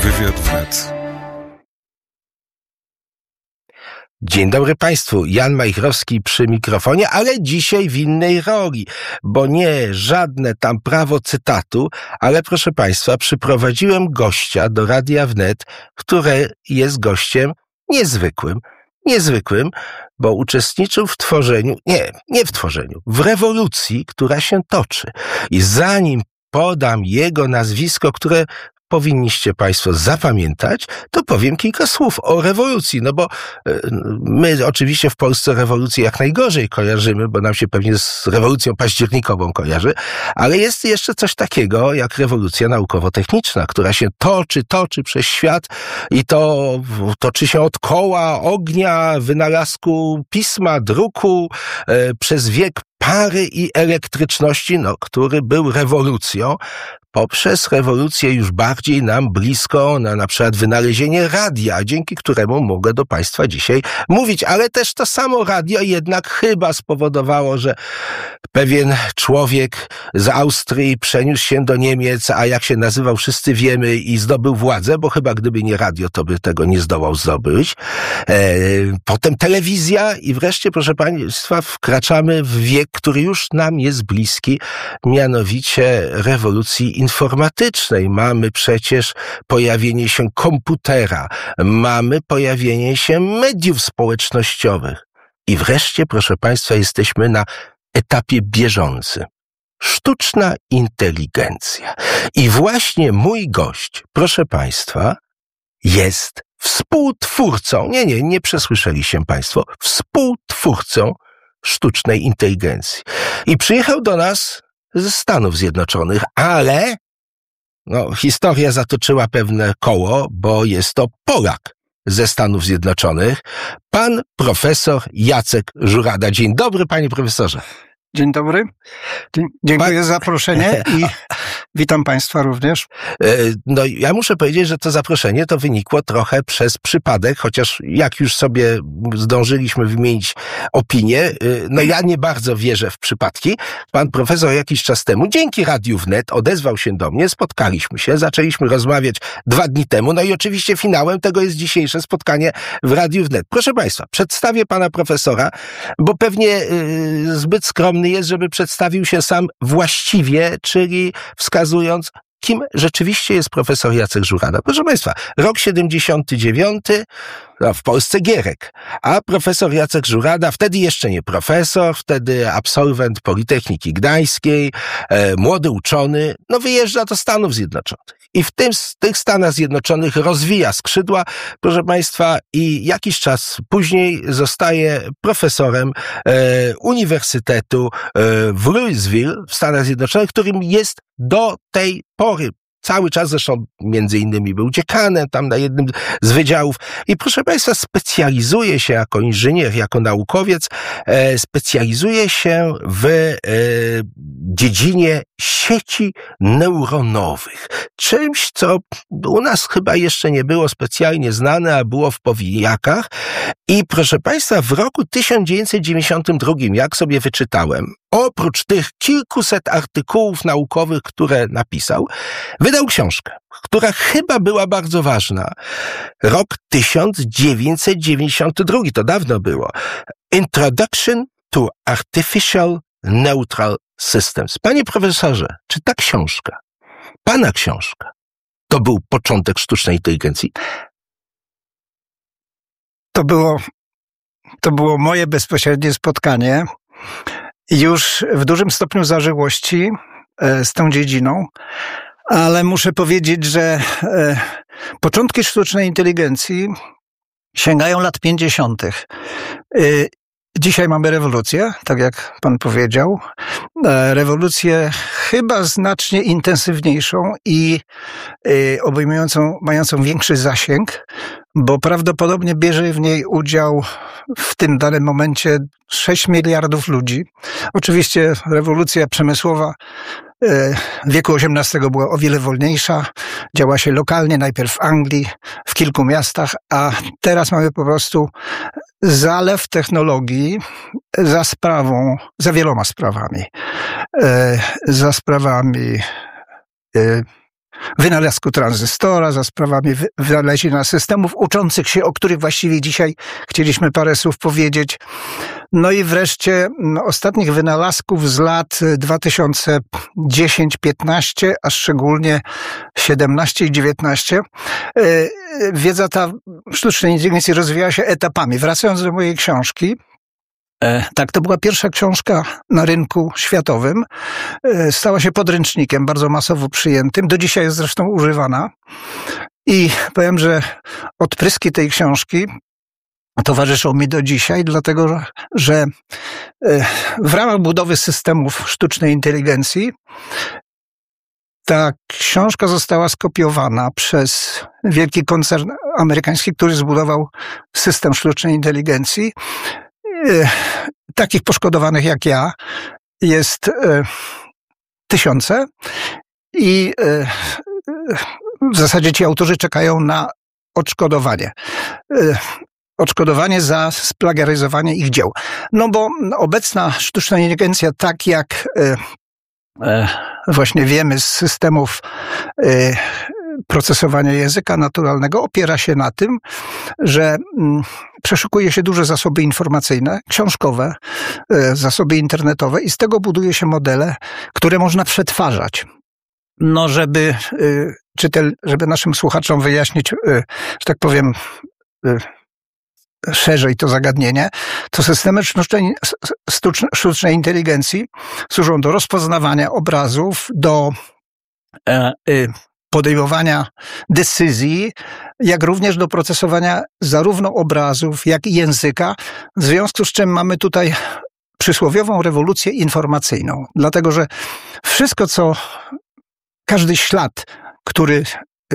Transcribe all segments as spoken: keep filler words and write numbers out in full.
Wywiad wnet. Dzień dobry Państwu, Jan Majchrowski przy mikrofonie, ale dzisiaj w innej roli, bo nie żadne tam prawo cytatu, ale proszę Państwa, przyprowadziłem gościa do Radia Wnet, który jest gościem niezwykłym. Niezwykłym, bo uczestniczył w tworzeniu, nie, nie w tworzeniu, w rewolucji, która się toczy. I zanim podam jego nazwisko, które powinniście Państwo zapamiętać, to powiem kilka słów o rewolucji, no bo my oczywiście w Polsce rewolucję jak najgorzej kojarzymy, bo nam się pewnie z rewolucją październikową kojarzy, ale jest jeszcze coś takiego jak rewolucja naukowo-techniczna, która się toczy, toczy przez świat i to toczy się od koła, ognia, wynalazku pisma, druku, e, przez wiek pary i elektryczności, no, który był rewolucją, poprzez rewolucję już bardziej nam blisko na na przykład wynalezienie radia, dzięki któremu mogę do Państwa dzisiaj mówić. Ale też to samo radio jednak chyba spowodowało, że pewien człowiek z Austrii przeniósł się do Niemiec, a jak się nazywał wszyscy wiemy i zdobył władzę, bo chyba gdyby nie radio, to by tego nie zdołał zdobyć. E, potem telewizja i wreszcie, proszę Państwa, wkraczamy w wiek, który już nam jest bliski, mianowicie rewolucji informatycznej. Mamy przecież pojawienie się komputera, mamy pojawienie się mediów społecznościowych. I wreszcie, proszę Państwa, jesteśmy na etapie bieżącym. Sztuczna inteligencja. I właśnie mój gość, proszę Państwa, jest współtwórcą, nie, nie, nie przesłyszeli się Państwo, współtwórcą sztucznej inteligencji. I przyjechał do nas ze Stanów Zjednoczonych, ale no, historia zatoczyła pewne koło, bo jest to Polak ze Stanów Zjednoczonych, pan profesor Jacek Żurada. Dzień dobry, panie profesorze. Dzień dobry. Dziękuję pa... za zaproszenie i witam Państwa również. No ja muszę powiedzieć, że to zaproszenie to wynikło trochę przez przypadek, chociaż jak już sobie zdążyliśmy wymienić opinię, no ja nie bardzo wierzę w przypadki. Pan profesor jakiś czas temu, dzięki Radiu Wnet, odezwał się do mnie, spotkaliśmy się, zaczęliśmy rozmawiać dwa dni temu, no i oczywiście finałem tego jest dzisiejsze spotkanie w Radiu Wnet. Proszę Państwa, przedstawię pana profesora, bo pewnie yy, zbyt skromny jest, żeby przedstawił się sam właściwie, czyli wskazując, kim rzeczywiście jest profesor Jacek Żurada. Proszę Państwa, rok siedemdziesiąty dziewiąty, no w Polsce Gierek, a profesor Jacek Żurada, wtedy jeszcze nie profesor, wtedy absolwent Politechniki Gdańskiej, e, młody uczony, no wyjeżdża do Stanów Zjednoczonych. I w tym, tych Stanach Zjednoczonych rozwija skrzydła, proszę Państwa, i jakiś czas później zostaje profesorem e, Uniwersytetu e, w Louisville w Stanach Zjednoczonych, którym jest do tej pory. Cały czas zresztą między innymi był dziekanem tam na jednym z wydziałów i proszę Państwa specjalizuje się jako inżynier, jako naukowiec, e, specjalizuje się w e, dziedzinie sieci neuronowych. Czymś, co u nas chyba jeszcze nie było specjalnie znane, a było w powijakach. I proszę Państwa, w roku tysiąc dziewięćset dziewięćdziesiątym drugim, jak sobie wyczytałem, oprócz tych kilkuset artykułów naukowych, które napisał, wydał książkę, która chyba była bardzo ważna. Rok tysiąc dziewięćset dziewięćdziesiąty drugi, to dawno było. Introduction to Artificial Neutral Systems. Panie profesorze, czy ta książka, pana książka, to był początek sztucznej inteligencji? To było, to było moje bezpośrednie spotkanie już w dużym stopniu zażyłości z tą dziedziną, ale muszę powiedzieć, że początki sztucznej inteligencji sięgają lat pięćdziesiątych. Dzisiaj mamy rewolucję, tak jak pan powiedział. Rewolucję chyba znacznie intensywniejszą i obejmującą, mającą większy zasięg, bo prawdopodobnie bierze w niej udział w tym danym momencie sześć miliardów ludzi. Oczywiście rewolucja przemysłowa w wieku osiemnastym była o wiele wolniejsza. Działa się lokalnie, najpierw w Anglii, w kilku miastach, a teraz mamy po prostu zalew technologii za sprawą, za wieloma sprawami. Za sprawami wynalazku tranzystora, za sprawami wynalezienia systemów uczących się, o których właściwie dzisiaj chcieliśmy parę słów powiedzieć. No i wreszcie no, ostatnich wynalazków z lat dwa tysiące dziesiąty piętnaście, a szczególnie siedemnaście i dziewiętnaście. Wiedza ta sztucznej inteligencji rozwijała się etapami. Wracając do mojej książki, tak, to była pierwsza książka na rynku światowym. Stała się podręcznikiem, bardzo masowo przyjętym. Do dzisiaj jest zresztą używana. I powiem, że odpryski tej książki towarzyszą mi do dzisiaj, dlatego że w ramach budowy systemów sztucznej inteligencji ta książka została skopiowana przez wielki koncern amerykański, który zbudował system sztucznej inteligencji. Takich poszkodowanych jak ja jest e, tysiące i e, w zasadzie ci autorzy czekają na odszkodowanie. E, odszkodowanie za splagiaryzowanie ich dzieł. No bo obecna sztuczna inteligencja, tak jak e, e, właśnie wiemy z systemów e, procesowania języka naturalnego, opiera się na tym, że mm, przeszukuje się duże zasoby informacyjne, książkowe, e, zasoby internetowe i z tego buduje się modele, które można przetwarzać. No, żeby, e, czytel, żeby naszym słuchaczom wyjaśnić, e, że tak powiem, e, szerzej to zagadnienie, to systemy sztucznej, sztucznej inteligencji służą do rozpoznawania obrazów, do e, e, podejmowania decyzji, jak również do procesowania zarówno obrazów, jak i języka, w związku z czym mamy tutaj przysłowiową rewolucję informacyjną. Dlatego, że wszystko, co, każdy ślad, który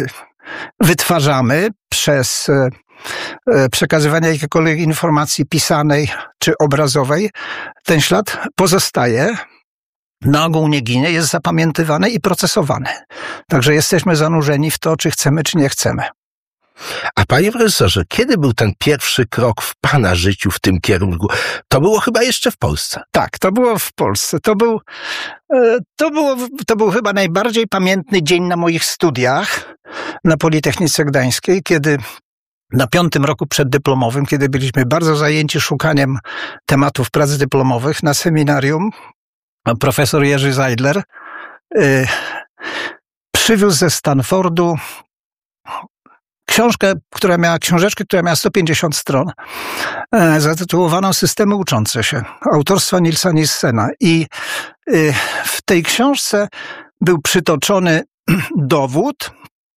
wytwarzamy przez przekazywanie jakiejkolwiek informacji pisanej czy obrazowej, ten ślad pozostaje, na ogół nie ginie, jest zapamiętywany i procesowany. Także jesteśmy zanurzeni w to, czy chcemy, czy nie chcemy. A panie profesorze, kiedy był ten pierwszy krok w pana życiu w tym kierunku? To było chyba jeszcze w Polsce. Tak, to było w Polsce. To był, to było, to był chyba najbardziej pamiętny dzień na moich studiach na Politechnice Gdańskiej, kiedy na piątym roku przeddyplomowym, kiedy byliśmy bardzo zajęci szukaniem tematów prac dyplomowych na seminarium, profesor Jerzy Zajdler y, przywiózł ze Stanfordu książkę, która miała, książeczkę, która miała sto pięćdziesiąt stron, y, zatytułowaną Systemy uczące się, autorstwa Nilsa Nissena. I y, w tej książce był przytoczony dowód,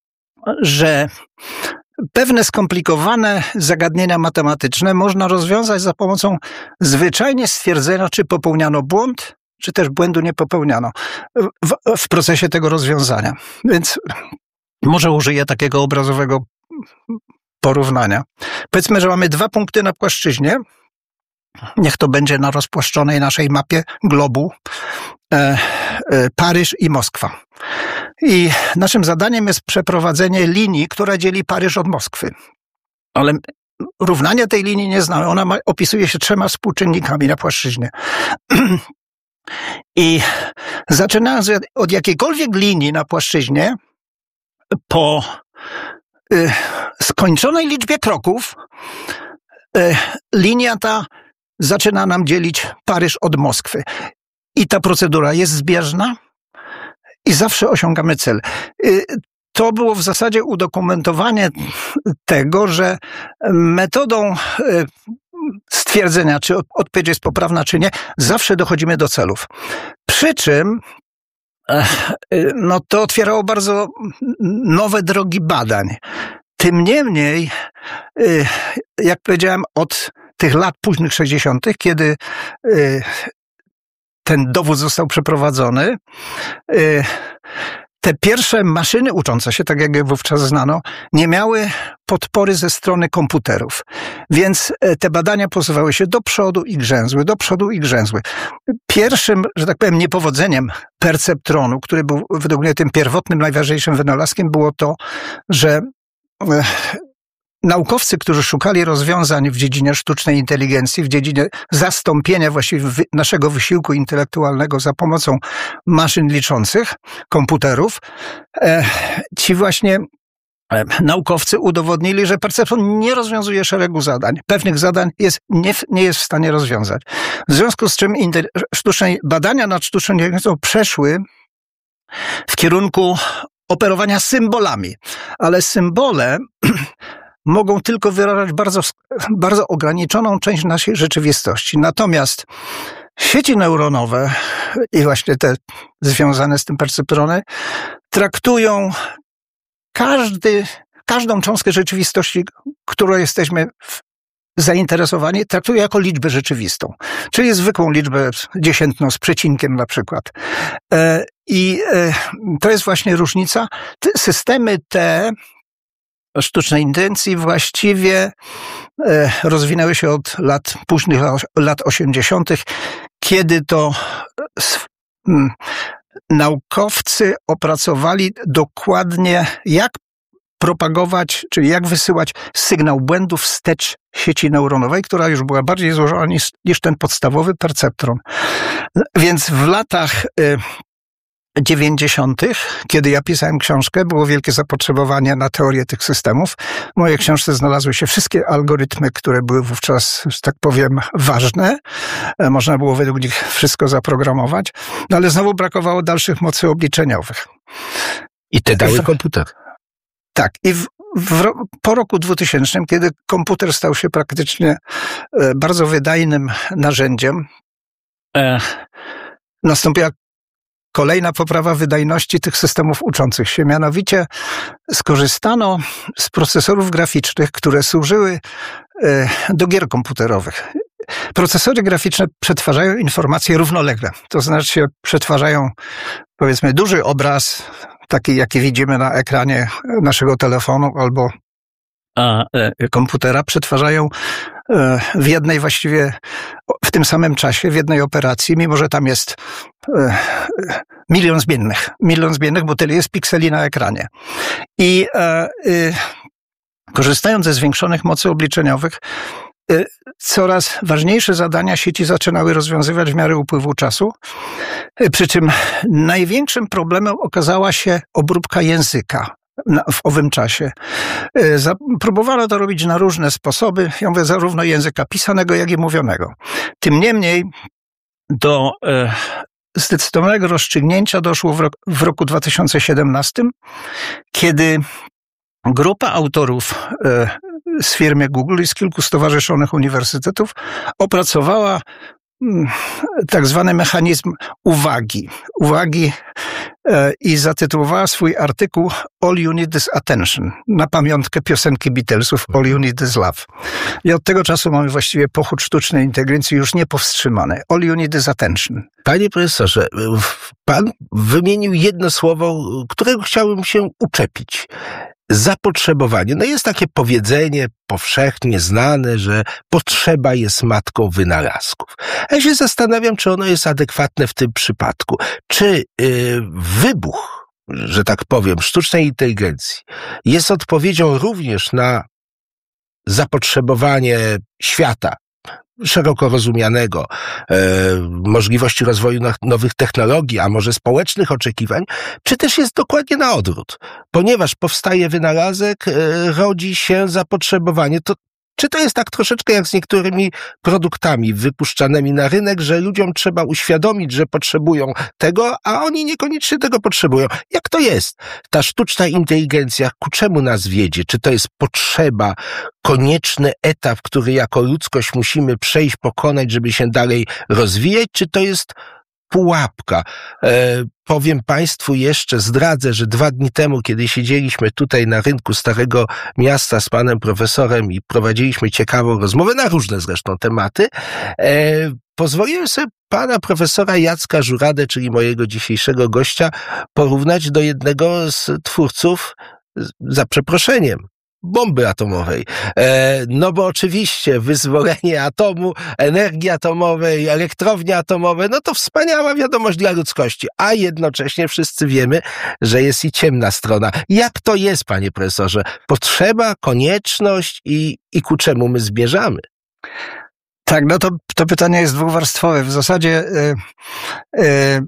że pewne skomplikowane zagadnienia matematyczne można rozwiązać za pomocą zwyczajnie stwierdzenia, czy popełniano błąd, czy też błędu nie popełniano w, w procesie tego rozwiązania. Więc może użyję takiego obrazowego porównania. Powiedzmy, że mamy dwa punkty na płaszczyźnie. Niech to będzie na rozpłaszczonej naszej mapie globu e, e, Paryż i Moskwa. I naszym zadaniem jest przeprowadzenie linii, która dzieli Paryż od Moskwy. Ale równania tej linii nie znamy. Ona ma, opisuje się trzema współczynnikami na płaszczyźnie. I zaczynając od jakiejkolwiek linii na płaszczyźnie, po y, skończonej liczbie kroków, y, linia ta zaczyna nam dzielić Paryż od Moskwy. I ta procedura jest zbieżna i zawsze osiągamy cel. Y, to było w zasadzie udokumentowanie tego, że metodą y, stwierdzenia, czy odpowiedź jest poprawna, czy nie, zawsze dochodzimy do celów. Przy czym no, to otwierało bardzo nowe drogi badań. Tym niemniej, jak powiedziałem, od tych lat późnych sześćdziesiątych, kiedy ten dowód został przeprowadzony, te pierwsze maszyny uczące się, tak jak je wówczas znano, nie miały podpory ze strony komputerów. Więc te badania posuwały się do przodu i grzęzły, do przodu i grzęzły. Pierwszym, że tak powiem, niepowodzeniem perceptronu, który był według mnie tym pierwotnym, najważniejszym wynalazkiem, było to, że naukowcy, którzy szukali rozwiązań w dziedzinie sztucznej inteligencji, w dziedzinie zastąpienia właściwie naszego wysiłku intelektualnego za pomocą maszyn liczących, komputerów, ci właśnie naukowcy udowodnili, że perceptron nie rozwiązuje szeregu zadań. Pewnych zadań jest, nie, nie jest w stanie rozwiązać. W związku z czym sztuczne, badania nad sztuczną inteligencją przeszły w kierunku operowania symbolami. Ale symbole mogą tylko wyrażać bardzo, bardzo ograniczoną część naszej rzeczywistości. Natomiast sieci neuronowe i właśnie te związane z tym perceptrony traktują każdy, każdą cząstkę rzeczywistości, którą jesteśmy zainteresowani, traktują jako liczbę rzeczywistą. Czyli zwykłą liczbę dziesiętną z przecinkiem na przykład. I to jest właśnie różnica. Systemy te sztucznej inteligencji właściwie rozwinęły się od lat późnych lat osiemdziesiątych, kiedy to naukowcy opracowali dokładnie, jak propagować, czyli jak wysyłać sygnał błędu wstecz sieci neuronowej, która już była bardziej złożona niż, niż ten podstawowy perceptron. Więc w latach dziewięćdziesiątych, kiedy ja pisałem książkę, było wielkie zapotrzebowanie na teorię tych systemów. W mojej książce znalazły się wszystkie algorytmy, które były wówczas, że tak powiem, ważne. Można było według nich wszystko zaprogramować, no ale znowu brakowało dalszych mocy obliczeniowych. I te dały komputer. Tak. I w, w, po roku dwutysięcznym, kiedy komputer stał się praktycznie bardzo wydajnym narzędziem, e, nastąpiła kolejna poprawa wydajności tych systemów uczących się. Mianowicie skorzystano z procesorów graficznych, które służyły do gier komputerowych. Procesory graficzne przetwarzają informacje równolegle. To znaczy przetwarzają, powiedzmy, duży obraz, taki jaki widzimy na ekranie naszego telefonu albo a komputera, przetwarzają w jednej właściwie, w tym samym czasie, w jednej operacji, mimo że tam jest milion zmiennych. Milion zmiennych, bo tyle jest pikseli na ekranie. I e, y, korzystając ze zwiększonych mocy obliczeniowych, y, coraz ważniejsze zadania sieci zaczynały rozwiązywać w miarę upływu czasu. Y, przy czym największym problemem okazała się obróbka języka w owym czasie. Próbowano to robić na różne sposoby, ja mówię zarówno języka pisanego, jak i mówionego. Tym niemniej do e, zdecydowanego rozstrzygnięcia doszło w, rok, w roku dwa tysiące siedemnastym, kiedy grupa autorów e, z firmy Google i z kilku stowarzyszonych uniwersytetów opracowała tak zwany mechanizm uwagi. Uwagi e, i zatytułowała swój artykuł All You Need Is Attention, na pamiątkę piosenki Beatlesów All You Need Is Love. I od tego czasu mamy właściwie pochód sztucznej inteligencji już niepowstrzymany. All You Need Is Attention. Panie profesorze, pan wymienił jedno słowo, którego chciałbym się uczepić. Zapotrzebowanie. No jest takie powiedzenie powszechnie znane, że potrzeba jest matką wynalazków. Ja się zastanawiam, czy ono jest adekwatne w tym przypadku. Czy yy, wybuch, że tak powiem, sztucznej inteligencji jest odpowiedzią również na zapotrzebowanie świata szeroko rozumianego, e, możliwości rozwoju nowych technologii, a może społecznych oczekiwań, czy też jest dokładnie na odwrót. Ponieważ powstaje wynalazek, e, rodzi się zapotrzebowanie. To, czy to jest tak troszeczkę jak z niektórymi produktami wypuszczanymi na rynek, że ludziom trzeba uświadomić, że potrzebują tego, a oni niekoniecznie tego potrzebują. Jak to jest? Ta sztuczna inteligencja ku czemu nas wiedzie? Czy to jest potrzeba, konieczny etap, który jako ludzkość musimy przejść, pokonać, żeby się dalej rozwijać? Czy to jest pułapka? E, powiem Państwu jeszcze, zdradzę, że dwa dni temu, kiedy siedzieliśmy tutaj na rynku Starego Miasta z panem profesorem i prowadziliśmy ciekawą rozmowę na różne zresztą tematy, e, pozwoliłem sobie pana profesora Jacka Żuradę, czyli mojego dzisiejszego gościa, porównać do jednego z twórców, za przeproszeniem, bomby atomowej. E, no bo oczywiście wyzwolenie atomu, energii atomowej, elektrownie atomowe, no to wspaniała wiadomość dla ludzkości, a jednocześnie wszyscy wiemy, że jest i ciemna strona. Jak to jest, panie profesorze? Potrzeba, konieczność i, i ku czemu my zmierzamy? Tak, no to, to pytanie jest dwuwarstwowe. W zasadzie y, y,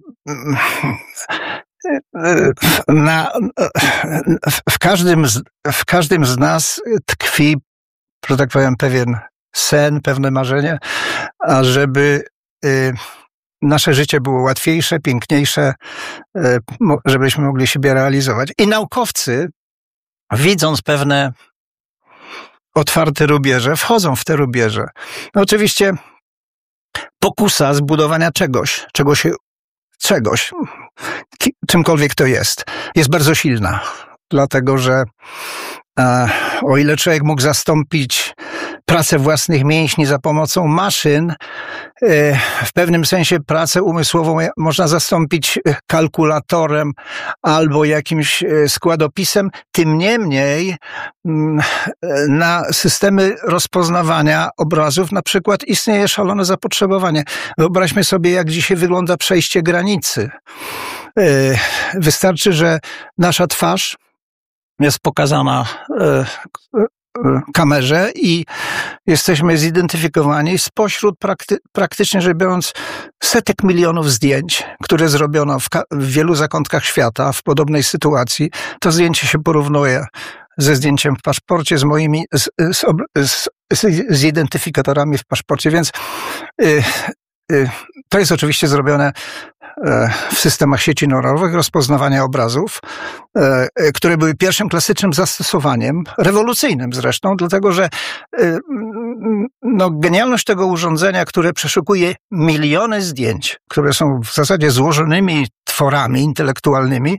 y, na, w, każdym z, w każdym z nas tkwi, że tak powiem, pewien sen, pewne marzenie, ażeby y, nasze życie było łatwiejsze, piękniejsze, y, żebyśmy mogli siebie realizować. I naukowcy, widząc pewne otwarte rubieże, wchodzą w te rubieże. No oczywiście pokusa zbudowania czegoś, czegoś, czegoś, czymkolwiek to jest, jest bardzo silna. Dlatego, że e, o ile człowiek mógł zastąpić pracę własnych mięśni za pomocą maszyn, e, w pewnym sensie pracę umysłową można zastąpić kalkulatorem albo jakimś składopisem. Tym niemniej na systemy rozpoznawania obrazów na przykład istnieje szalone zapotrzebowanie. Wyobraźmy sobie, jak dzisiaj wygląda przejście granicy. E, wystarczy, że nasza twarz jest pokazana e, kamerze i jesteśmy zidentyfikowani spośród prakty, praktycznie rzecz biorąc setek milionów zdjęć, które zrobiono w, w wielu zakątkach świata w podobnej sytuacji. To zdjęcie się porównuje ze zdjęciem w paszporcie, z moimi z, z, z, z identyfikatorami w paszporcie, więc y, y, to jest oczywiście zrobione w systemach sieci neuronowych rozpoznawania obrazów, które były pierwszym klasycznym zastosowaniem, rewolucyjnym zresztą, dlatego że no, genialność tego urządzenia, które przeszukuje miliony zdjęć, które są w zasadzie złożonymi tworami intelektualnymi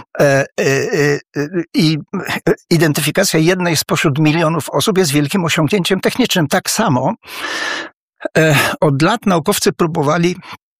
i identyfikacja jednej spośród milionów osób jest wielkim osiągnięciem technicznym. Tak samo od lat naukowcy próbowali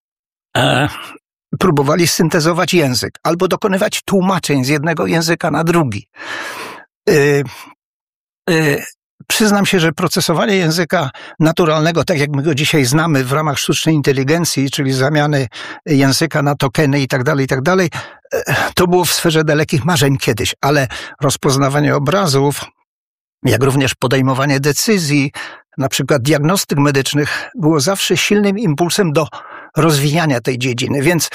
próbowali syntezować język albo dokonywać tłumaczeń z jednego języka na drugi. Yy, yy, przyznam się, że procesowanie języka naturalnego, tak jak my go dzisiaj znamy w ramach sztucznej inteligencji, czyli zamiany języka na tokeny i tak dalej, i tak dalej, to było w sferze dalekich marzeń kiedyś, ale rozpoznawanie obrazów, jak również podejmowanie decyzji, na przykład diagnostyk medycznych, było zawsze silnym impulsem do rozwijania tej dziedziny, więc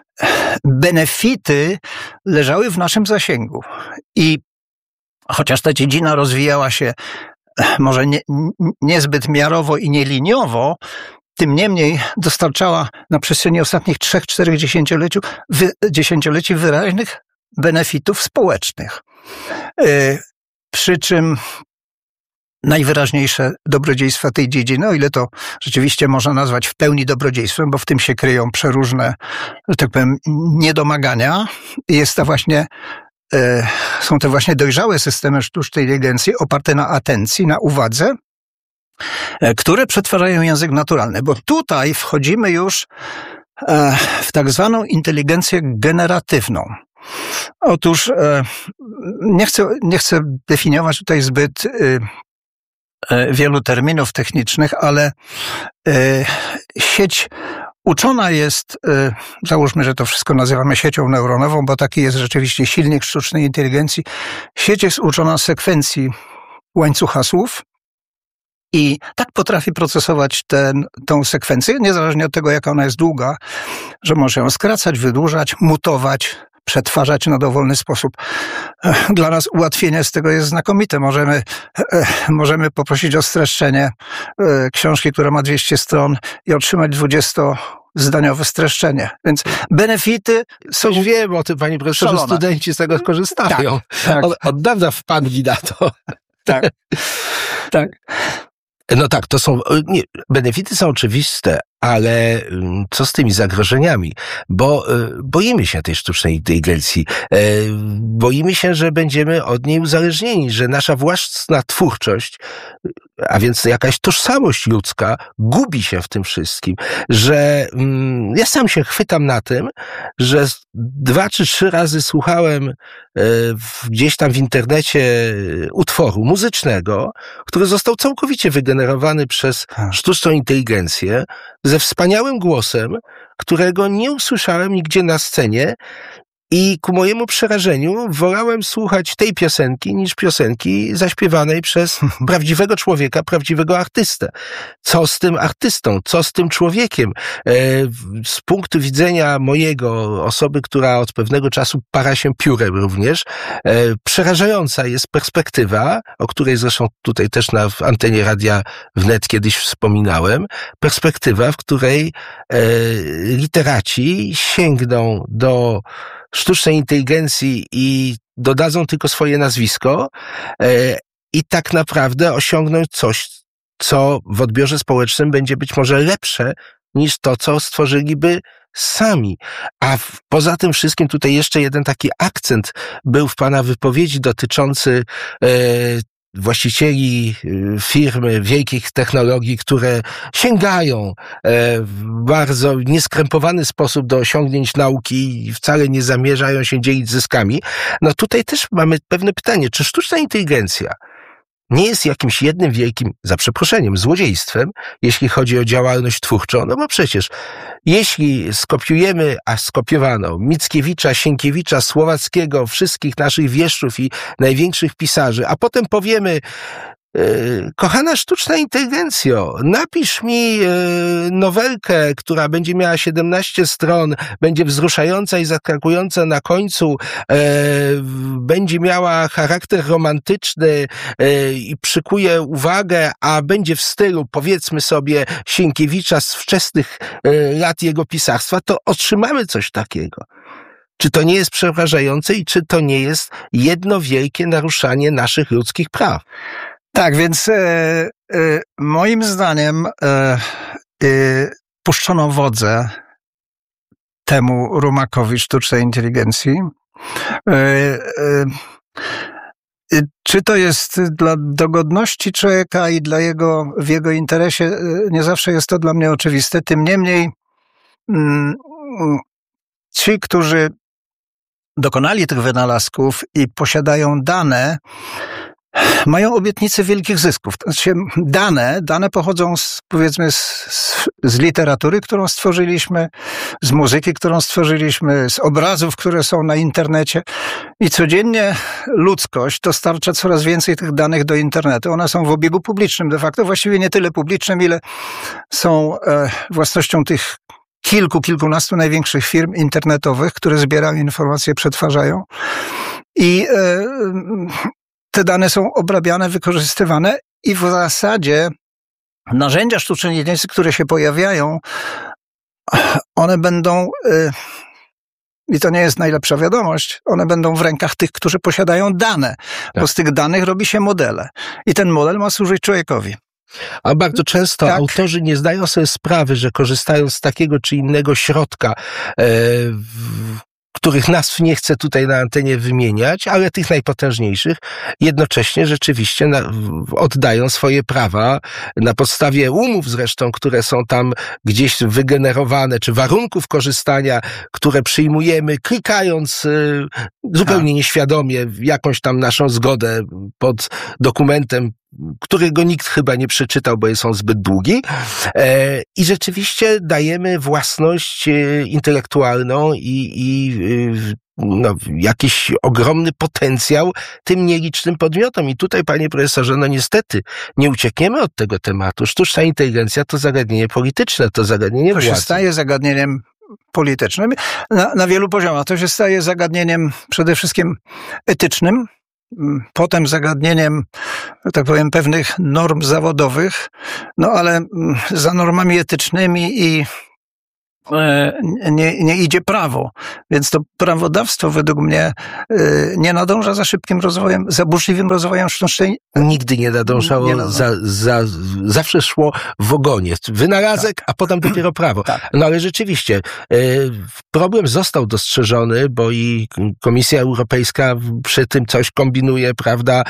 benefity leżały w naszym zasięgu. I chociaż ta dziedzina rozwijała się może nie, niezbyt miarowo i nieliniowo, tym niemniej dostarczała na przestrzeni ostatnich trzech, czterech dziesięcioleci, wy, dziesięcioleci wyraźnych benefitów społecznych. Yy, przy czym najwyraźniejsze dobrodziejstwa tej dziedziny, o ile to rzeczywiście można nazwać w pełni dobrodziejstwem, bo w tym się kryją przeróżne, że tak powiem, niedomagania, jest to właśnie, e, są to właśnie dojrzałe systemy sztucznej inteligencji oparte na atencji, na uwadze, e, które przetwarzają język naturalny, bo tutaj wchodzimy już e, w tak zwaną inteligencję generatywną. Otóż e, nie chcę, nie chcę definiować tutaj zbyt e, wielu terminów technicznych, ale y, sieć uczona jest, y, załóżmy, że to wszystko nazywamy siecią neuronową, bo taki jest rzeczywiście silnik sztucznej inteligencji. Sieć jest uczona sekwencji łańcucha słów i tak potrafi procesować ten, tą sekwencję, niezależnie od tego, jaka ona jest długa, że może ją skracać, wydłużać, mutować, przetwarzać na dowolny sposób. Dla nas ułatwienie z tego jest znakomite. Możemy, możemy poprosić o streszczenie książki, która ma dwieście stron i otrzymać dwudziestozdaniowe streszczenie. Więc benefity są... Coś wiem o tym, panie profesorze, szalone. Studenci z tego korzystają. Tak, tak. Od, od dawna wpadli na to. Tak, tak. No tak, to są, nie, benefity są oczywiste, Ale co z tymi zagrożeniami? Bo boimy się tej sztucznej inteligencji. Boimy się, że będziemy od niej uzależnieni, że nasza własna twórczość, a więc jakaś tożsamość ludzka gubi się w tym wszystkim. Że mm, ja sam się chwytam na tym, że dwa czy trzy razy słuchałem e, w, gdzieś tam w internecie utworu muzycznego, który został całkowicie wygenerowany przez sztuczną inteligencję, ze wspaniałym głosem, którego nie usłyszałem nigdzie na scenie i ku mojemu przerażeniu wolałem słuchać tej piosenki niż piosenki zaśpiewanej przez prawdziwego człowieka, prawdziwego artystę. Co z tym artystą? Co z tym człowiekiem? Z punktu widzenia mojego, osoby, która od pewnego czasu para się piórem również, przerażająca jest perspektywa, o której zresztą tutaj też na antenie Radia Wnet kiedyś wspominałem, perspektywa, w której literaci sięgną do sztucznej inteligencji i dodadzą tylko swoje nazwisko e, i tak naprawdę osiągną coś, co w odbiorze społecznym będzie być może lepsze niż to, co stworzyliby sami. A w, poza tym wszystkim tutaj jeszcze jeden taki akcent był w pana wypowiedzi dotyczący e, właścicieli firmy wielkich technologii, które sięgają w bardzo nieskrępowany sposób do osiągnięć nauki i wcale nie zamierzają się dzielić zyskami. No tutaj też mamy pewne pytanie, czy sztuczna inteligencja nie jest jakimś jednym wielkim, za przeproszeniem, złodziejstwem, jeśli chodzi o działalność twórczą? No bo przecież, jeśli skopiujemy, a skopiowano Mickiewicza, Sienkiewicza, Słowackiego, wszystkich naszych wieszczów i największych pisarzy, a potem powiemy, Yy, kochana sztuczna inteligencjo, napisz mi yy, nowelkę, która będzie miała siedemnaście stron, będzie wzruszająca i zaskakująca na końcu, yy, będzie miała charakter romantyczny yy, i przykuje uwagę, a będzie w stylu, powiedzmy sobie, Sienkiewicza z wczesnych yy, lat jego pisarstwa, to otrzymamy coś takiego. Czy to nie jest przerażające i czy to nie jest jedno wielkie naruszanie naszych ludzkich praw? Tak, więc e, e, moim zdaniem e, e, puszczono wodzę temu rumakowi sztucznej inteligencji. E, e, czy to jest dla dogodności człowieka i dla jego, w jego interesie? Nie zawsze jest to dla mnie oczywiste. Tym niemniej mm, ci, którzy dokonali tych wynalazków i posiadają dane, mają obietnicę wielkich zysków. Znaczy, dane, dane pochodzą z, powiedzmy, z, z literatury, którą stworzyliśmy, z muzyki, którą stworzyliśmy, z obrazów, które są na internecie i codziennie ludzkość dostarcza coraz więcej tych danych do internetu. One są w obiegu publicznym de facto, właściwie nie tyle publicznym, ile są e, własnością tych kilku, kilkunastu największych firm internetowych, które zbierają informacje, przetwarzają i e, te dane są obrabiane, wykorzystywane i w zasadzie narzędzia sztucznej inteligencji, które się pojawiają, one będą, i to nie jest najlepsza wiadomość, one będą w rękach tych, którzy posiadają dane, tak. Bo z tych danych robi się modele i ten model ma służyć człowiekowi. A bardzo często tak. Autorzy nie zdają sobie sprawy, że korzystając z takiego czy innego środka, e, w, których nazw nie chcę tutaj na antenie wymieniać, ale tych najpotężniejszych, jednocześnie rzeczywiście na, oddają swoje prawa na podstawie umów zresztą, które są tam gdzieś wygenerowane, czy warunków korzystania, które przyjmujemy, klikając y, zupełnie nieświadomie jakąś tam naszą zgodę pod dokumentem, którego nikt chyba nie przeczytał, bo jest on zbyt długi. E, I rzeczywiście dajemy własność e, intelektualną i, i e, no, jakiś ogromny potencjał tym nielicznym podmiotom. I tutaj, panie profesorze, no niestety nie uciekniemy od tego tematu. Sztuczna inteligencja to zagadnienie polityczne, to zagadnienie władzy. To się staje zagadnieniem politycznym na, na wielu poziomach. To się staje zagadnieniem przede wszystkim etycznym, potem zagadnieniem, tak powiem, pewnych norm zawodowych, no ale za normami etycznymi i nie, nie idzie prawo. Więc to prawodawstwo według mnie nie nadąża za szybkim rozwojem, za burzliwym rozwojem sztucznej. Nigdy nie nadążało, nie nadąża. za, za, zawsze szło w ogonie. Wynalazek, tak. a potem dopiero prawo. Tak. No ale rzeczywiście, problem został dostrzeżony, bo i Komisja Europejska przy tym coś kombinuje, prawda?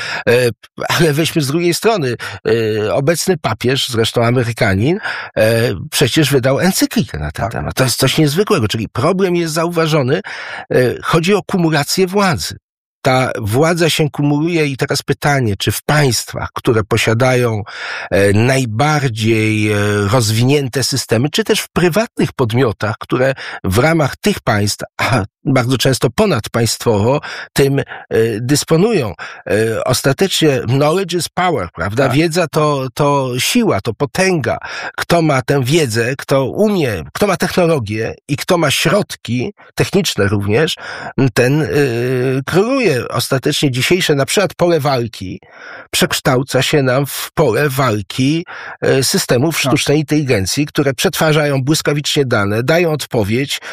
Ale weźmy z drugiej strony, obecny papież, zresztą Amerykanin, przecież wydał encyklikę na ten tak. temat. To jest coś niezwykłego, czyli problem jest zauważony. Chodzi o kumulację władzy. Ta władza się kumuluje i teraz pytanie, czy w państwach, które posiadają e, najbardziej e, rozwinięte systemy, czy też w prywatnych podmiotach, które w ramach tych państw, a bardzo często ponadpaństwowo, tym e, dysponują. E, ostatecznie knowledge is power, prawda? Tak. Wiedza to, to siła, to potęga. Kto ma tę wiedzę, kto umie, kto ma technologię i kto ma środki techniczne również, ten e, króluje. Ostatecznie dzisiejsze na przykład pole walki przekształca się nam w pole walki systemów sztucznej inteligencji, które przetwarzają błyskawicznie dane, dają odpowiedź,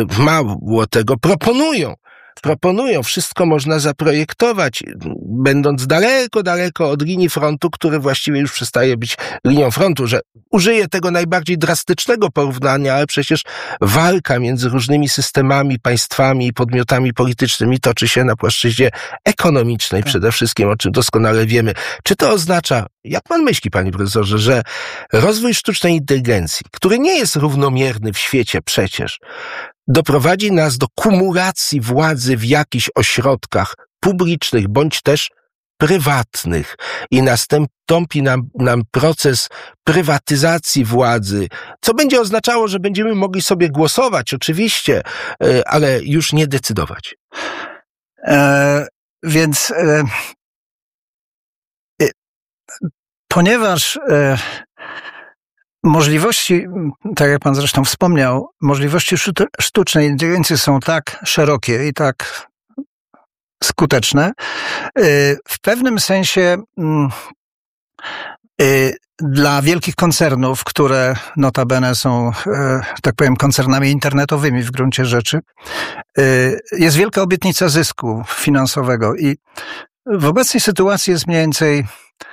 mało tego, proponują. Proponują, wszystko można zaprojektować, będąc daleko, daleko od linii frontu, który właściwie już przestaje być linią frontu, że użyję tego najbardziej drastycznego porównania, ale przecież walka między różnymi systemami, państwami i podmiotami politycznymi toczy się na płaszczyźnie ekonomicznej przede wszystkim, o czym doskonale wiemy. Czy to oznacza, jak pan myśli, panie profesorze, że rozwój sztucznej inteligencji, który nie jest równomierny w świecie przecież, doprowadzi nas do kumulacji władzy w jakichś ośrodkach publicznych bądź też prywatnych i nastąpi nam, nam proces prywatyzacji władzy, co będzie oznaczało, że będziemy mogli sobie głosować, oczywiście, ale już nie decydować. E, więc e, e, ponieważ e, możliwości, tak jak pan zresztą wspomniał, możliwości sztucznej inteligencji są tak szerokie i tak skuteczne. W pewnym sensie dla wielkich koncernów, które notabene są, tak powiem, koncernami internetowymi w gruncie rzeczy, jest wielka obietnica zysku finansowego i w obecnej sytuacji jest mniej więcej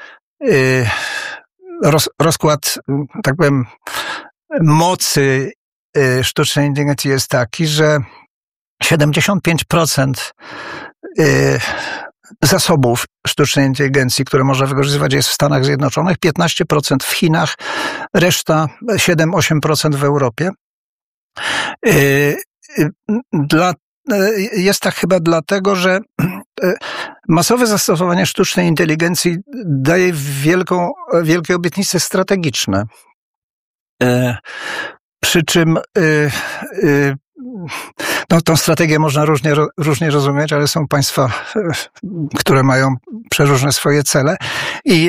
Roz, rozkład, tak powiem, mocy y, sztucznej inteligencji jest taki, że siedemdziesiąt pięć procent y, zasobów sztucznej inteligencji, które można wykorzystywać, jest w Stanach Zjednoczonych, piętnaście procent w Chinach, reszta siedem do ośmiu procent w Europie. Y, y, dla Jest tak chyba dlatego, że masowe zastosowanie sztucznej inteligencji daje wielką, wielkie obietnice strategiczne. Przy czym no, tą strategię można różnie, różnie rozumieć, ale są państwa, które mają przeróżne swoje cele i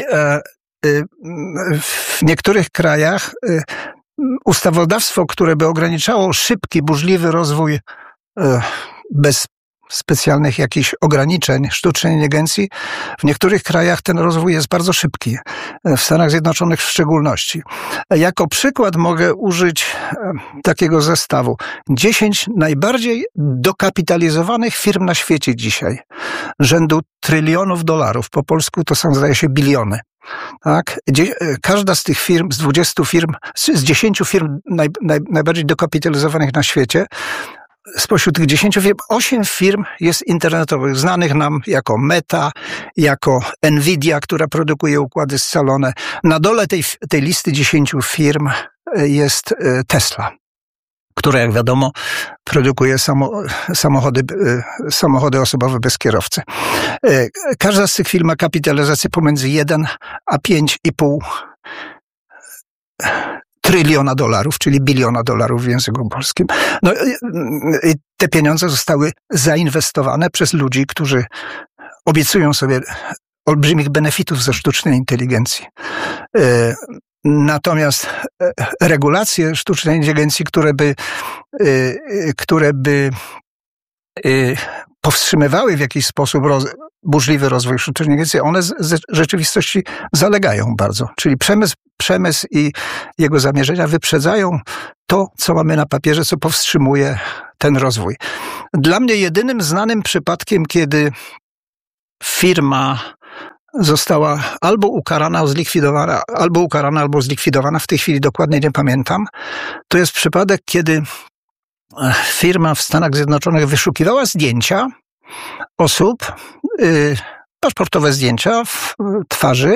w niektórych krajach ustawodawstwo, które by ograniczało szybki, burzliwy rozwój bez specjalnych jakichś ograniczeń sztucznej inteligencji, w niektórych krajach ten rozwój jest bardzo szybki, w Stanach Zjednoczonych w szczególności. Jako przykład mogę użyć takiego zestawu. dziesięć najbardziej dokapitalizowanych firm na świecie dzisiaj, rzędu trylionów dolarów, po polsku to są, zdaje się, biliony. Tak? Każda z tych firm, z dwudziestu firm, z dziesięciu firm naj, naj, najbardziej dokapitalizowanych na świecie, spośród tych dziesięciu firm, osiem firm jest internetowych, znanych nam jako Meta, jako Nvidia, która produkuje układy scalone. Na dole tej, tej listy dziesięciu firm jest Tesla, która, jak wiadomo, produkuje samo, samochody, samochody osobowe bez kierowcy. Każda z tych firm ma kapitalizację pomiędzy jeden a pięć i pół tryliona dolarów, czyli biliona dolarów w języku polskim. No, i te pieniądze zostały zainwestowane przez ludzi, którzy obiecują sobie olbrzymich benefitów ze sztucznej inteligencji. Natomiast regulacje sztucznej inteligencji, które by, które by powstrzymywały w jakiś sposób roz, burzliwy rozwój sztucznej inteligencji, one z, z rzeczywistości zalegają bardzo. Czyli przemysł, przemysł i jego zamierzenia wyprzedzają to, co mamy na papierze, co powstrzymuje ten rozwój. Dla mnie jedynym znanym przypadkiem, kiedy firma została albo ukarana, zlikwidowana, albo ukarana, albo zlikwidowana, w tej chwili dokładnie nie pamiętam, to jest przypadek, kiedy firma w Stanach Zjednoczonych wyszukiwała zdjęcia osób, yy, paszportowe zdjęcia w twarzy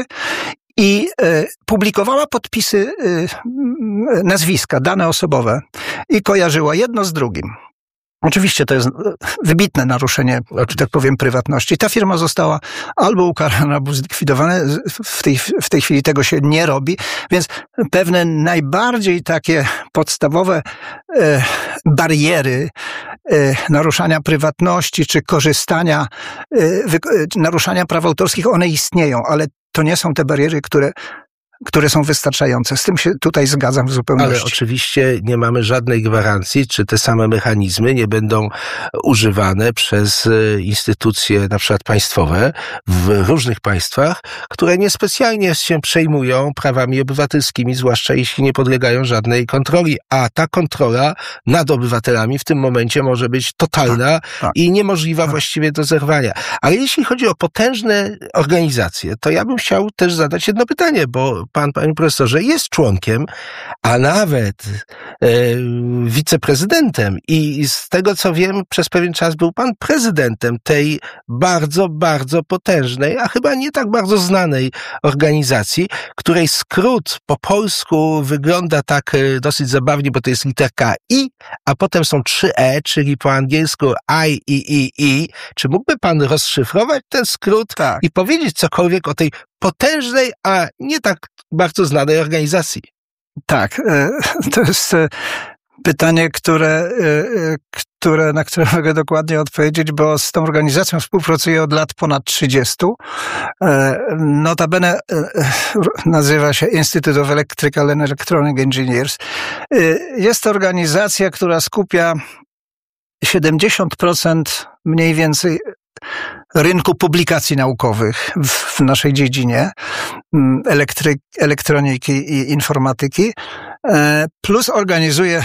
i y, publikowała podpisy, y, nazwiska, dane osobowe i kojarzyła jedno z drugim. Oczywiście to jest wybitne naruszenie, że tak powiem, prywatności. Ta firma została albo ukarana, albo zlikwidowana. W tej, w tej chwili tego się nie robi, więc pewne najbardziej takie podstawowe e, bariery e, naruszania prywatności czy korzystania, e, wy, naruszania praw autorskich, one istnieją, ale to nie są te bariery, które które są wystarczające. Z tym się tutaj zgadzam w zupełności. Ale oczywiście nie mamy żadnej gwarancji, czy te same mechanizmy nie będą używane przez instytucje na przykład państwowe w różnych państwach, które niespecjalnie się przejmują prawami obywatelskimi, zwłaszcza jeśli nie podlegają żadnej kontroli, a ta kontrola nad obywatelami w tym momencie może być totalna tak, tak. i niemożliwa tak. właściwie do zerwania. Ale jeśli chodzi o potężne organizacje, to ja bym chciał też zadać jedno pytanie, bo pan, panie profesorze, jest członkiem, a nawet e, wiceprezydentem i z tego, co wiem, przez pewien czas był pan prezydentem tej bardzo, bardzo potężnej, a chyba nie tak bardzo znanej organizacji, której skrót po polsku wygląda tak e, dosyć zabawnie, bo to jest literka I, a potem są trzy E, czyli po angielsku I, I, I, I. Czy mógłby pan rozszyfrować ten skrót tak. i powiedzieć cokolwiek o tej potężnej, a nie tak bardzo znanej organizacji? Tak, to jest pytanie, które, które, na które mogę dokładnie odpowiedzieć, bo z tą organizacją współpracuję od lat ponad trzydziestu. Notabene nazywa się Institute of Electrical and Electronic Engineers. Jest to organizacja, która skupia siedemdziesiąt procent mniej więcej rynku publikacji naukowych w naszej dziedzinie elektry, elektroniki i informatyki, plus organizuje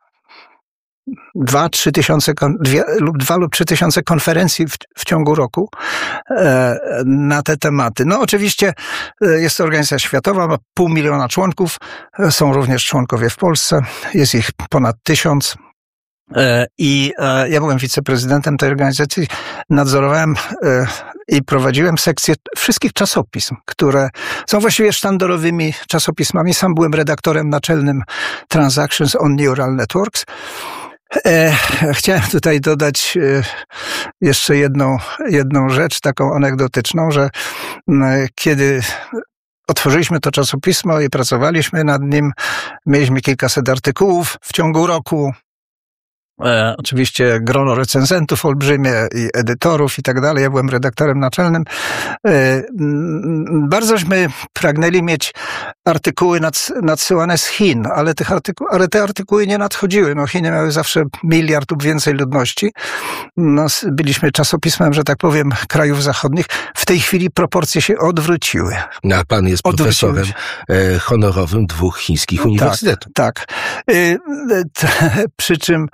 dwa, trzy tysiące, dwie, lub dwa lub trzy tysiące konferencji w, w ciągu roku na te tematy. No oczywiście jest to organizacja światowa, ma pół miliona członków, są również członkowie w Polsce, jest ich ponad tysiąc. I ja byłem wiceprezydentem tej organizacji, nadzorowałem i prowadziłem sekcję wszystkich czasopism, które są właściwie sztandarowymi czasopismami. Sam byłem redaktorem naczelnym Transactions on Neural Networks. Chciałem tutaj dodać jeszcze jedną, jedną rzecz, taką anegdotyczną, że kiedy otworzyliśmy to czasopismo i pracowaliśmy nad nim, mieliśmy kilkaset artykułów w ciągu roku. E, oczywiście grono recenzentów olbrzymie i edytorów i tak dalej. Ja byłem redaktorem naczelnym. E, Bardzośmy pragnęli mieć artykuły nad, nadsyłane z Chin, ale, tych artyku, ale te artykuły nie nadchodziły. No, Chiny miały zawsze miliard lub więcej ludności. No, byliśmy czasopismem, że tak powiem, krajów zachodnich. W tej chwili proporcje się odwróciły. No, a pan jest profesorem e, honorowym dwóch chińskich tak, uniwersytetów. Tak. E, t, przy czym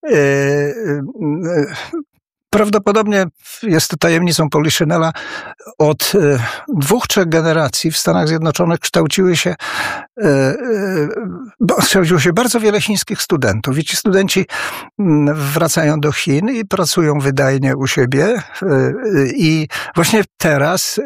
prawdopodobnie jest to tajemnicą Poliszynela. Od dwóch, trzech generacji w Stanach Zjednoczonych kształciły się, kształciło się bardzo wiele chińskich studentów i ci studenci wracają do Chin i pracują wydajnie u siebie i właśnie teraz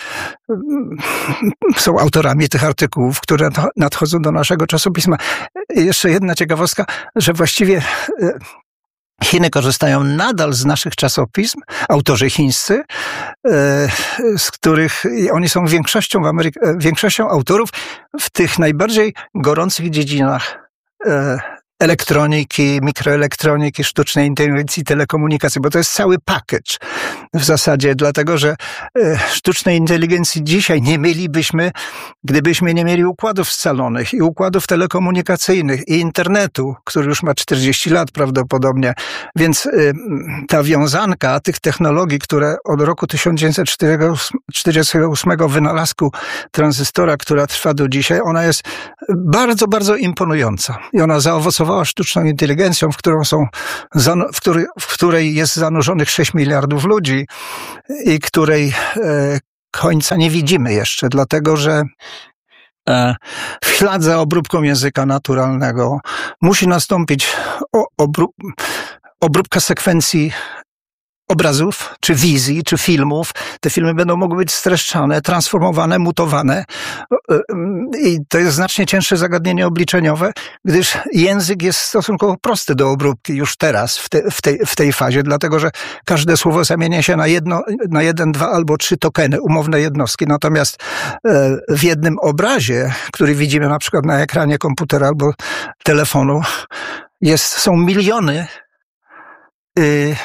są autorami tych artykułów, które nadchodzą do naszego czasopisma. I jeszcze jedna ciekawostka, że właściwie Chiny korzystają nadal z naszych czasopism, autorzy chińscy, z których oni są większością, w Ameryk- większością autorów w tych najbardziej gorących dziedzinach elektroniki, mikroelektroniki, sztucznej inteligencji, telekomunikacji, bo to jest cały package w zasadzie, dlatego że sztucznej inteligencji dzisiaj nie mielibyśmy, gdybyśmy nie mieli układów scalonych i układów telekomunikacyjnych i internetu, który już ma czterdzieści lat prawdopodobnie, więc ta wiązanka tych technologii, które od roku tysiąc dziewięćset czterdziestego ósmego wynalazku tranzystora, która trwa do dzisiaj, ona jest bardzo, bardzo imponująca i ona zaowocowała zainfekowała sztuczną inteligencją, w, którą są, w, który, w której jest zanurzonych sześć miliardów ludzi i której e, końca nie widzimy jeszcze, dlatego że e, w ślad za obróbką języka naturalnego musi nastąpić o, obró, obróbka sekwencji obrazów, czy wizji, czy filmów. Te filmy będą mogły być streszczane, transformowane, mutowane i to jest znacznie cięższe zagadnienie obliczeniowe, gdyż język jest stosunkowo prosty do obróbki już teraz, w, te, w, tej, w tej fazie, dlatego że każde słowo zamienia się na, jedno, na jeden, dwa albo trzy tokeny, umowne jednostki. Natomiast w jednym obrazie, który widzimy na przykład na ekranie komputera albo telefonu, jest, są miliony yy,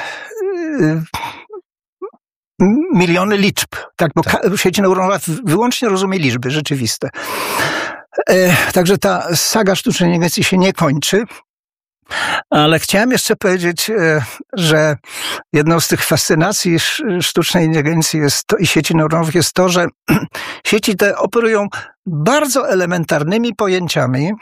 miliony liczb, tak, bo tak. Sieć neuronowa wyłącznie rozumie liczby rzeczywiste. E, także ta saga sztucznej inteligencji się nie kończy, ale chciałem jeszcze powiedzieć, e, że jedną z tych fascynacji sztucznej inteligencji jest to, i sieci neuronowych jest to, że sieci te operują bardzo elementarnymi pojęciami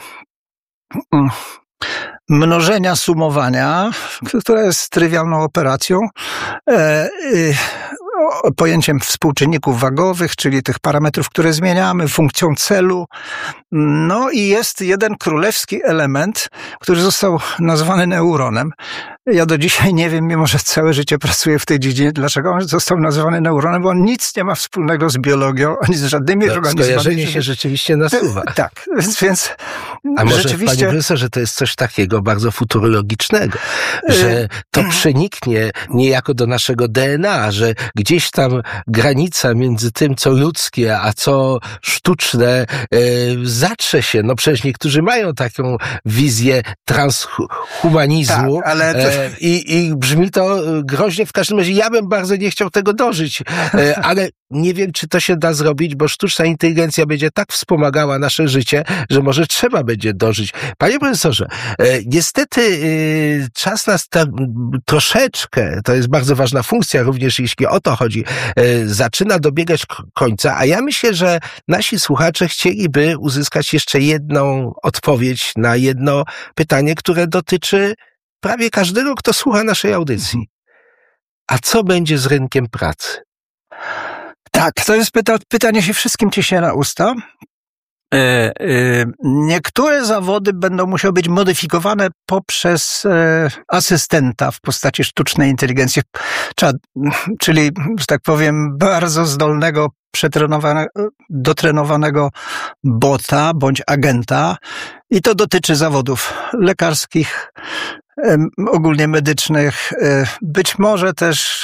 mnożenia, sumowania, która jest trywialną operacją, e, y, pojęciem współczynników wagowych, czyli tych parametrów, które zmieniamy, funkcją celu. No i jest jeden królewski element, który został nazwany neuronem. Ja do dzisiaj nie wiem, mimo że całe życie pracuję w tej dziedzinie, dlaczego on został nazwany neuronem, bo on nic nie ma wspólnego z biologią, ani z żadnymi no, organizmami. Skojarzenie się rzeczywiście nasuwa. Tak, więc, więc A może, rzeczywiście... panie profesorze, to jest coś takiego bardzo futurologicznego, że to przeniknie niejako do naszego D N A, że gdzieś tam granica między tym, co ludzkie, a co sztuczne, e, zatrze się. No przecież niektórzy mają taką wizję transhumanizmu, tak, ale to... e, i, i brzmi to groźnie. W każdym razie ja bym bardzo nie chciał tego dożyć, e, ale nie wiem, czy to się da zrobić, bo sztuczna inteligencja będzie tak wspomagała nasze życie, że może trzeba będzie dożyć. Panie profesorze, e, niestety e, czas nas ta, troszeczkę, to jest bardzo ważna funkcja, również jeśli o to chodzi, e, zaczyna dobiegać końca, a ja myślę, że nasi słuchacze chcieliby uzyskać jeszcze jedną odpowiedź na jedno pytanie, które dotyczy prawie każdego, kto słucha naszej audycji. A co będzie z rynkiem pracy? Tak, to jest pyta- pytanie się wszystkim ciśnie na usta. E, e, niektóre zawody będą musiały być modyfikowane poprzez e, asystenta w postaci sztucznej inteligencji, czyli, że tak powiem, bardzo zdolnego, przetrenowanego, dotrenowanego bota bądź agenta. I to dotyczy zawodów lekarskich, e, ogólnie medycznych, e, być może też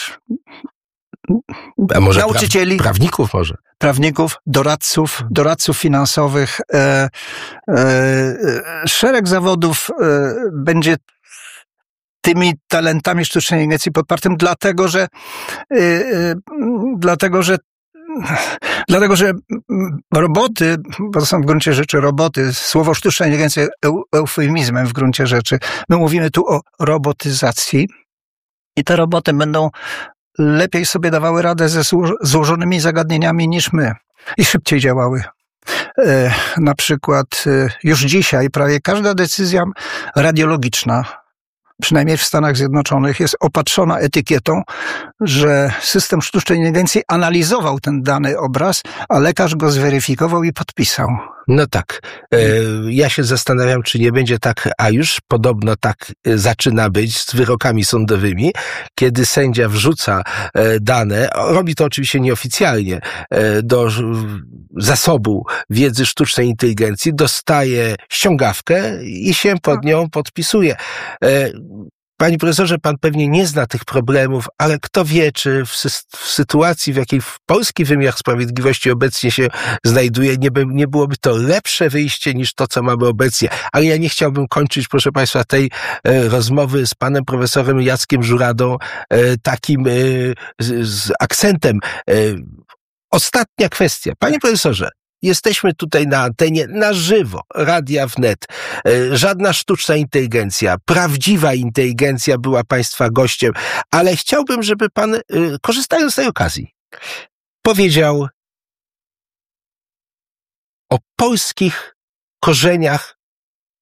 A może nauczycieli, pra- prawników może? Prawników, doradców, doradców finansowych. E, e, szereg zawodów e, będzie tymi talentami sztucznej inteligencji podpartym, dlatego że e, e, dlatego, że Dlatego, że roboty, bo to są w gruncie rzeczy roboty, słowo sztuczna inteligencja jest eufemizmem w gruncie rzeczy. My mówimy tu o robotyzacji i te roboty będą lepiej sobie dawały radę ze złożonymi zagadnieniami niż my i szybciej działały. E, na przykład e, już dzisiaj prawie każda decyzja radiologiczna, przynajmniej w Stanach Zjednoczonych, jest opatrzona etykietą, że system sztucznej inteligencji analizował ten dany obraz, a lekarz go zweryfikował i podpisał. No tak. E, ja się zastanawiam, czy nie będzie tak, a już podobno tak zaczyna być z wyrokami sądowymi, kiedy sędzia wrzuca e, dane, robi to oczywiście nieoficjalnie, e, do zasobu wiedzy sztucznej inteligencji, dostaje ściągawkę i się pod nią podpisuje. E, Panie profesorze, pan pewnie nie zna tych problemów, ale kto wie, czy w, sy- w sytuacji, w jakiej polski wymiar sprawiedliwości obecnie się znajduje, nie, by, nie byłoby to lepsze wyjście niż to, co mamy obecnie. Ale ja nie chciałbym kończyć, proszę państwa, tej e, rozmowy z panem profesorem Jackiem Żuradą e, takim e, z, z akcentem. E, ostatnia kwestia. Panie profesorze, jesteśmy tutaj na antenie, na żywo, Radia Wnet. Żadna sztuczna inteligencja, prawdziwa inteligencja była państwa gościem, ale chciałbym, żeby pan, korzystając z tej okazji, powiedział o polskich korzeniach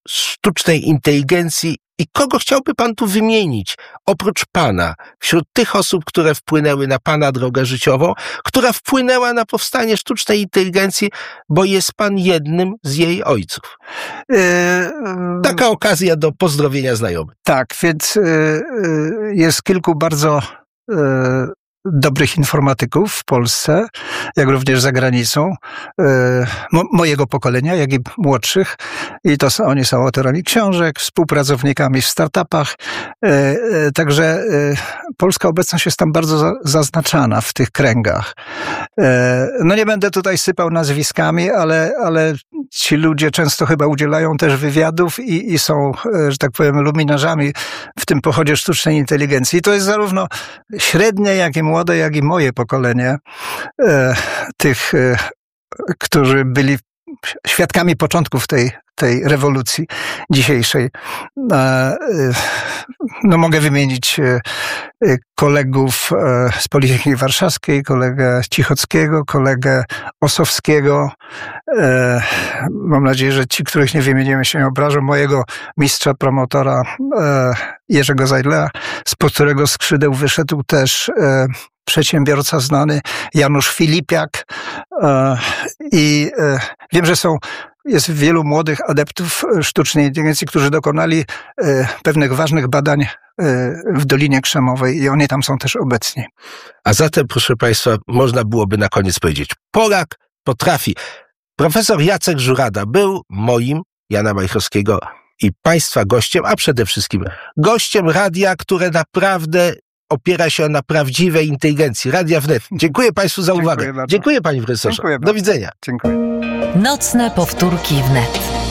sztucznej inteligencji i kogo chciałby pan tu wymienić, oprócz pana, wśród tych osób, które wpłynęły na pana drogę życiową, która wpłynęła na powstanie sztucznej inteligencji, bo jest pan jednym z jej ojców. Yy, Taka okazja do pozdrowienia znajomych. Tak, więc yy, jest kilku bardzo yy, dobrych informatyków w Polsce, jak również za granicą, mo, mojego pokolenia, jak i młodszych. I to są, oni są autorami książek, współpracownikami w startupach. Także polska obecność jest tam bardzo za, zaznaczana w tych kręgach. No nie będę tutaj sypał nazwiskami, ale, ale ci ludzie często chyba udzielają też wywiadów i, i są, że tak powiem, luminarzami w tym pochodzie sztucznej inteligencji. I to jest zarówno średnie, jak i młode, jak i moje pokolenie e, tych, e, którzy byli świadkami początków tej, tej rewolucji dzisiejszej. E, e, no mogę wymienić e, kolegów e, z Politechniki Warszawskiej, kolegę Cichockiego, kolegę Osowskiego. E, mam nadzieję, że ci, których nie wymieniłem, się nie obrażą. Mojego mistrza, promotora e, Jerzego Zajdla, spod którego skrzydeł wyszedł też e, przedsiębiorca znany Janusz Filipiak. E, I e, wiem, że są jest wielu młodych adeptów sztucznej inteligencji, którzy dokonali e, pewnych ważnych badań e, w Dolinie Krzemowej i oni tam są też obecni. A zatem, proszę państwa, można byłoby na koniec powiedzieć, Polak potrafi. Profesor Jacek Żurada był moim, Jana Majchrowskiego, i państwa gościem, a przede wszystkim gościem radia, które naprawdę opiera się na prawdziwej inteligencji. Radia Wnet. Dziękuję państwu za Dziękuję uwagę. bardzo. Dziękuję, panie profesorze. Dziękuję Do widzenia. Dziękuję. Nocne powtórki Wnet.